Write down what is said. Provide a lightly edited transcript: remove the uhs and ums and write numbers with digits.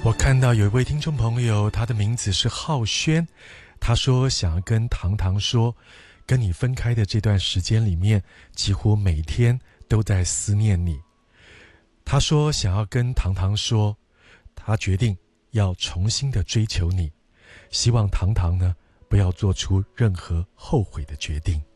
我看到有一位听众朋友，他的名字是浩轩，他说想要跟糖糖说，跟你分开的这段时间里面，几乎每天都在思念你。他说想要跟糖糖说，他决定要重新的追求你，希望糖糖呢不要做出任何后悔的决定。